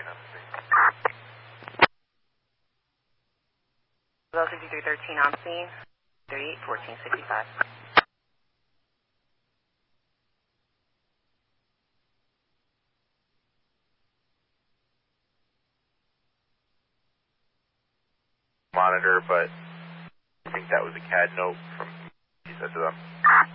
on the scene. Well, 6313 on scene, 381465. Monitor, but I think that was a CAD note from, he said to them.